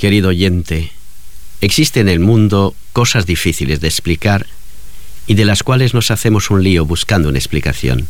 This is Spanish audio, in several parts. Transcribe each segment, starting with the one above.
Querido oyente, existen en el mundo cosas difíciles de explicar y de las cuales nos hacemos un lío buscando una explicación.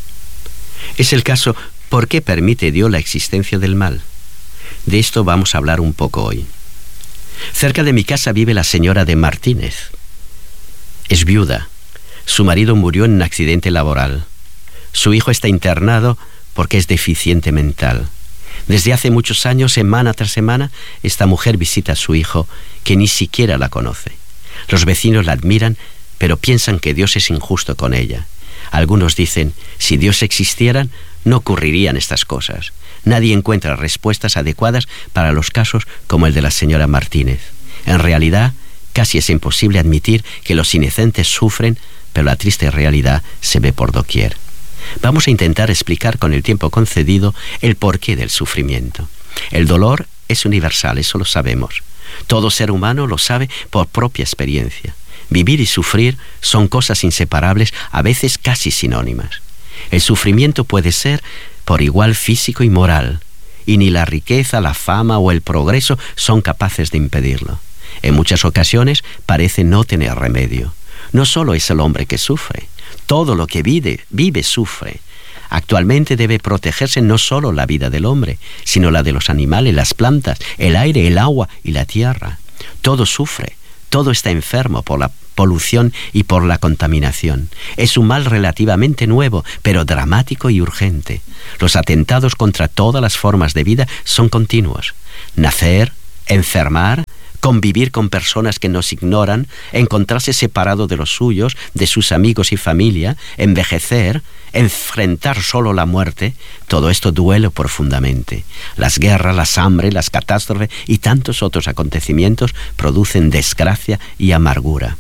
Es el caso, ¿por qué permite Dios la existencia del mal? De esto vamos a hablar un poco hoy. Cerca de mi casa vive la señora de Martínez. Es viuda. Su marido murió en un accidente laboral. Su hijo está internado porque es deficiente mental. Desde hace muchos años, semana tras semana, esta mujer visita a su hijo, que ni siquiera la conoce. Los vecinos la admiran, pero piensan que Dios es injusto con ella. Algunos dicen, si Dios existiera, no ocurrirían estas cosas. Nadie encuentra respuestas adecuadas para los casos como el de la señora Martínez. En realidad, casi es imposible admitir que los inocentes sufren, pero la triste realidad se ve por doquier. Vamos a intentar explicar con el tiempo concedido el porqué del sufrimiento. El dolor es universal, eso lo sabemos. Todo ser humano lo sabe por propia experiencia. Vivir y sufrir son cosas inseparables, a veces casi sinónimas. El sufrimiento puede ser por igual físico y moral, y ni la riqueza, la fama o el progreso son capaces de impedirlo. En muchas ocasiones parece no tener remedio. No solo es el hombre que sufre, todo lo que vive sufre. Actualmente debe protegerse no solo la vida del hombre, sino la de los animales, las plantas, el aire, el agua y la tierra. Todo sufre, todo está enfermo por la polución y por la contaminación. Es un mal relativamente nuevo, pero dramático y urgente. Los atentados contra todas las formas de vida son continuos. Nacer, enfermar, convivir con personas que nos ignoran, encontrarse separado de los suyos, de sus amigos y familia, envejecer, enfrentar solo la muerte, todo esto duele profundamente. Las guerras, las hambres, las catástrofes y tantos otros acontecimientos producen desgracia y amargura.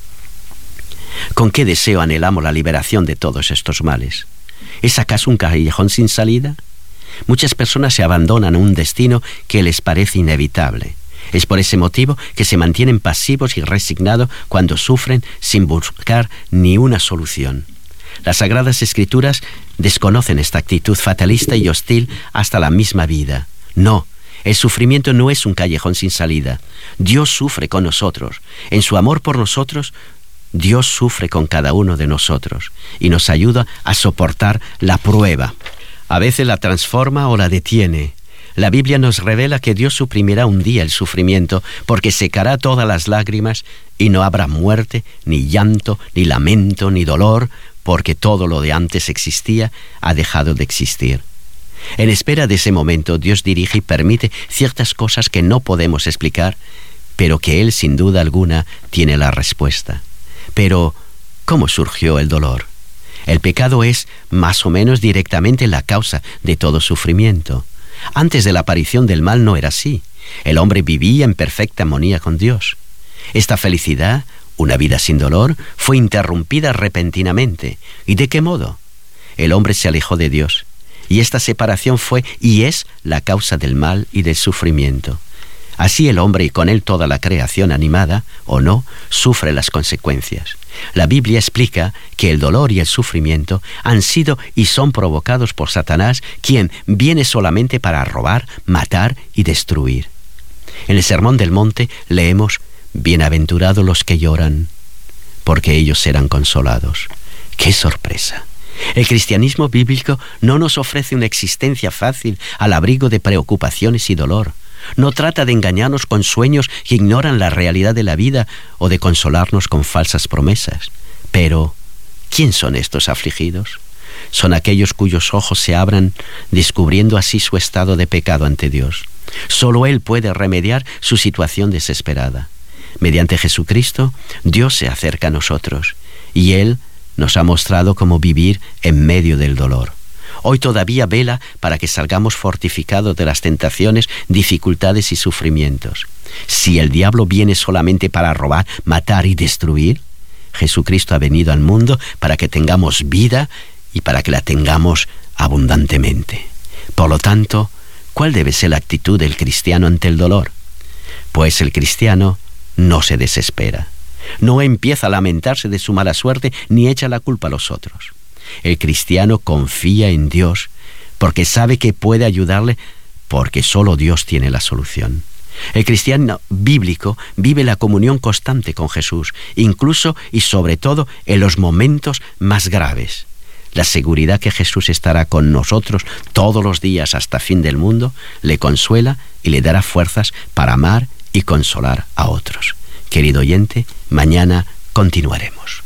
¿Con qué deseo anhelamos la liberación de todos estos males? ¿Es acaso un callejón sin salida? Muchas personas se abandonan a un destino que les parece inevitable. Es por ese motivo que se mantienen pasivos y resignados cuando sufren sin buscar ni una solución. Las Sagradas Escrituras desconocen esta actitud fatalista y hostil hasta la misma vida. No, el sufrimiento no es un callejón sin salida. Dios sufre con nosotros. En su amor por nosotros, Dios sufre con cada uno de nosotros y nos ayuda a soportar la prueba. A veces la transforma o la detiene. La Biblia nos revela que Dios suprimirá un día el sufrimiento porque secará todas las lágrimas y no habrá muerte, ni llanto, ni lamento, ni dolor, porque todo lo de antes existía ha dejado de existir. En espera de ese momento, Dios dirige y permite ciertas cosas que no podemos explicar, pero que Él sin duda alguna tiene la respuesta. Pero, ¿cómo surgió el dolor? El pecado es más o menos directamente la causa de todo sufrimiento. Antes de la aparición del mal no era así. El hombre vivía en perfecta armonía con Dios. Esta felicidad, una vida sin dolor, fue interrumpida repentinamente. ¿Y de qué modo? El hombre se alejó de Dios, y esta separación fue y es la causa del mal y del sufrimiento. Así el hombre y con él toda la creación animada, o no, sufre las consecuencias. La Biblia explica que el dolor y el sufrimiento han sido y son provocados por Satanás, quien viene solamente para robar, matar y destruir. En el Sermón del Monte leemos: bienaventurados los que lloran, porque ellos serán consolados. ¡Qué sorpresa! El cristianismo bíblico no nos ofrece una existencia fácil al abrigo de preocupaciones y dolor. No trata de engañarnos con sueños que ignoran la realidad de la vida o de consolarnos con falsas promesas. Pero, ¿quién son estos afligidos? Son aquellos cuyos ojos se abran, descubriendo así su estado de pecado ante Dios. Solo Él puede remediar su situación desesperada. Mediante Jesucristo, Dios se acerca a nosotros, y Él nos ha mostrado cómo vivir en medio del dolor. Hoy todavía vela para que salgamos fortificados de las tentaciones, dificultades y sufrimientos. Si el diablo viene solamente para robar, matar y destruir, Jesucristo ha venido al mundo para que tengamos vida y para que la tengamos abundantemente. Por lo tanto, ¿cuál debe ser la actitud del cristiano ante el dolor? Pues el cristiano no se desespera. No empieza a lamentarse de su mala suerte ni echa la culpa a los otros. El cristiano confía en Dios porque sabe que puede ayudarle, porque solo Dios tiene la solución. El cristiano bíblico vive la comunión constante con Jesús, incluso y sobre todo en los momentos más graves. La seguridad que Jesús estará con nosotros todos los días hasta fin del mundo le consuela y le dará fuerzas para amar y consolar a otros. Querido oyente, mañana continuaremos.